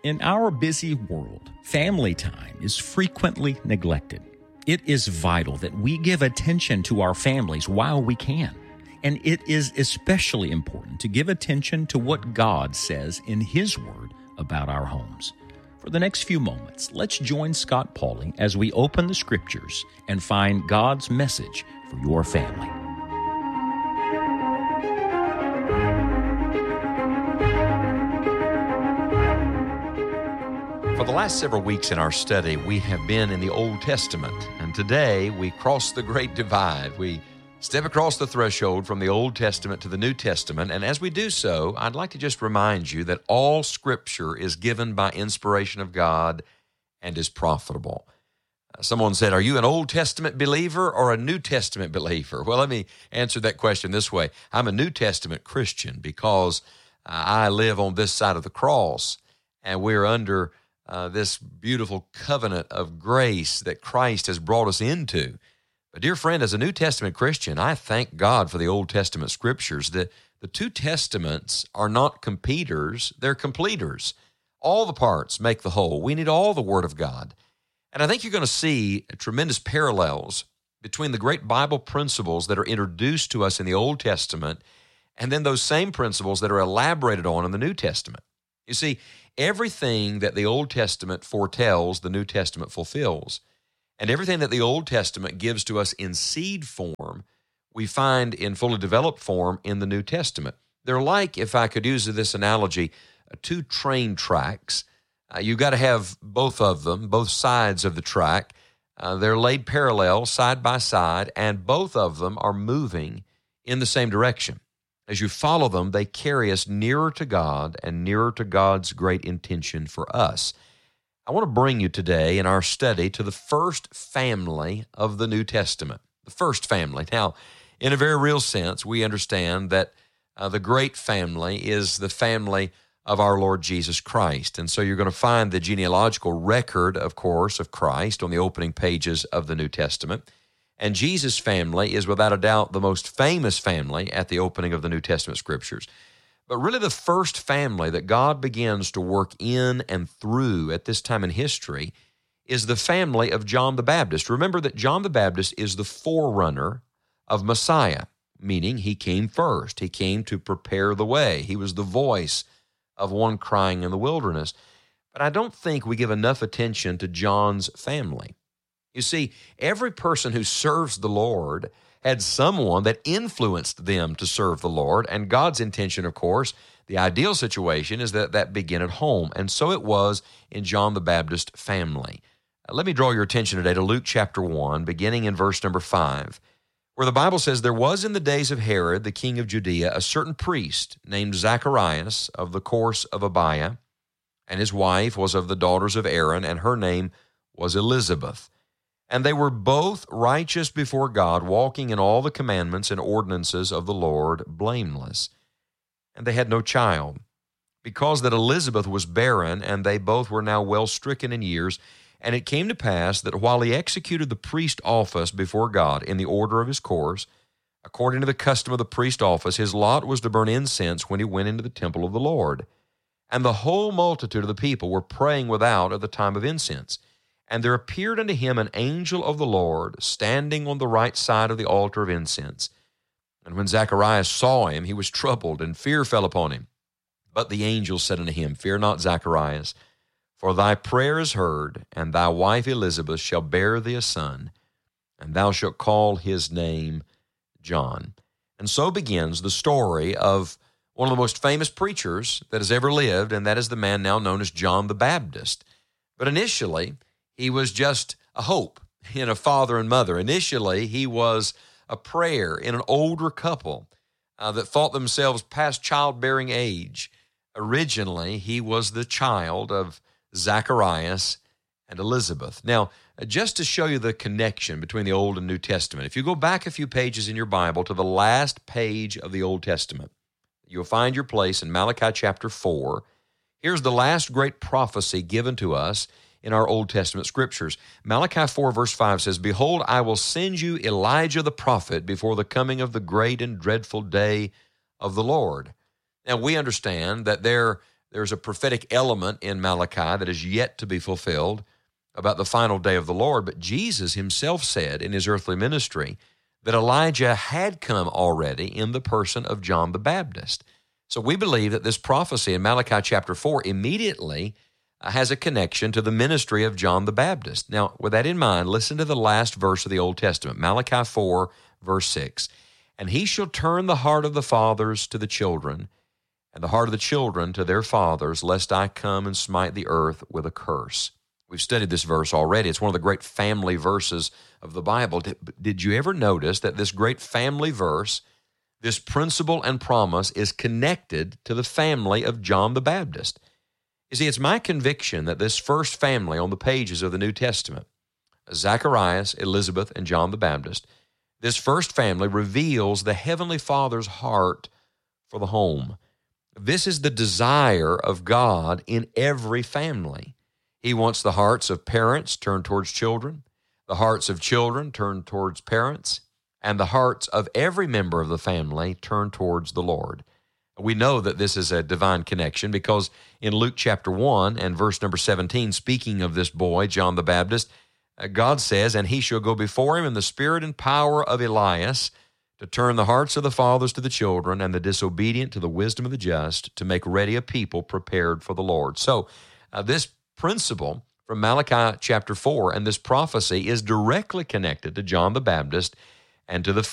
In our busy world, family time is frequently neglected. It is vital that we give attention to our families while we can. And it is especially important to give attention to what God says in His Word about our homes. For the next few moments, let's join Scott Pauley as we open the Scriptures and find God's message for your family. For the last several weeks in our study, we have been in the Old Testament, and today we cross the great divide. We step across the threshold from the Old Testament to the New Testament, and as we do so, I'd like to just remind you that all Scripture is given by inspiration of God and is profitable. Someone said, are you an Old Testament believer or a New Testament believer? Well, let me answer that question this way. I'm a New Testament Christian because I live on this side of the cross, and we're under this beautiful covenant of grace that Christ has brought us into. But dear friend, as a New Testament Christian, I thank God for the Old Testament Scriptures. The two Testaments are not competitors, they're completers. All the parts make the whole. We need all the Word of God. And I think you're going to see tremendous parallels between the great Bible principles that are introduced to us in the Old Testament and then those same principles that are elaborated on in the New Testament. You see, everything that the Old Testament foretells, the New Testament fulfills. And everything that the Old Testament gives to us in seed form, we find in fully developed form in the New Testament. They're like, if I could use this analogy, two train tracks. You've got to have both of them, both sides of the track. They're laid parallel, side by side, and both of them are moving in the same direction. As you follow them, they carry us nearer to God and nearer to God's great intention for us. I want to bring you today in our study to the first family of the New Testament, the first family. Now, in a very real sense, we understand that the great family is the family of our Lord Jesus Christ. And so you're going to find the genealogical record, of course, of Christ on the opening pages of the New Testament. And Jesus' family is without a doubt the most famous family at the opening of the New Testament Scriptures. But really the first family that God begins to work in and through at this time in history is the family of John the Baptist. Remember that John the Baptist is the forerunner of Messiah, meaning he came first. He came to prepare the way. He was the voice of one crying in the wilderness. But I don't think we give enough attention to John's family. You see, every person who serves the Lord had someone that influenced them to serve the Lord, and God's intention, of course, the ideal situation is that begin at home, and so it was in John the Baptist family. Let me draw your attention today to Luke chapter 1, beginning in verse number 5, where the Bible says, there was in the days of Herod, the king of Judea, a certain priest named Zacharias of the course of Abiah, and his wife was of the daughters of Aaron, and her name was Elizabeth. And they were both righteous before God, walking in all the commandments and ordinances of the Lord, blameless. And they had no child, because that Elizabeth was barren, and they both were now well stricken in years. And it came to pass that while he executed the priest office before God in the order of his course, according to the custom of the priest office, his lot was to burn incense when he went into the temple of the Lord. And the whole multitude of the people were praying without at the time of incense. And there appeared unto him an angel of the Lord, standing on the right side of the altar of incense. And when Zacharias saw him, he was troubled, and fear fell upon him. But the angel said unto him, Fear not, Zacharias, for thy prayer is heard, and thy wife Elizabeth shall bear thee a son, and thou shalt call his name John. And so begins the story of one of the most famous preachers that has ever lived, and that is the man now known as John the Baptist. But initially, he was just a hope in a father and mother. Initially, he was a prayer in an older couple that thought themselves past childbearing age. Originally, he was the child of Zacharias and Elizabeth. Now, just to show you the connection between the Old and New Testament, if you go back a few pages in your Bible to the last page of the Old Testament, you'll find your place in Malachi chapter 4. Here's the last great prophecy given to us in our Old Testament Scriptures. Malachi 4 verse 5 says, Behold, I will send you Elijah the prophet before the coming of the great and dreadful day of the Lord. Now we understand that there there's a prophetic element in Malachi that is yet to be fulfilled about the final day of the Lord. But Jesus himself said in his earthly ministry that Elijah had come already in the person of John the Baptist. So we believe that this prophecy in Malachi chapter 4 immediately has a connection to the ministry of John the Baptist. Now, with that in mind, listen to the last verse of the Old Testament, Malachi 4, verse 6. And he shall turn the heart of the fathers to the children, and the heart of the children to their fathers, lest I come and smite the earth with a curse. We've studied this verse already. It's one of the great family verses of the Bible. Did you ever notice that this great family verse, this principle and promise, is connected to the family of John the Baptist? You see, it's my conviction that this first family on the pages of the New Testament, Zacharias, Elizabeth, and John the Baptist, this first family reveals the Heavenly Father's heart for the home. This is the desire of God in every family. He wants the hearts of parents turned towards children, the hearts of children turned towards parents, and the hearts of every member of the family turned towards the Lord. We know that this is a divine connection because in Luke chapter 1 and verse number 17, speaking of this boy, John the Baptist, God says, and he shall go before him in the spirit and power of Elias, to turn the hearts of the fathers to the children and the disobedient to the wisdom of the just, to make ready a people prepared for the Lord. So this principle from Malachi chapter 4 and this prophecy is directly connected to John the Baptist and to the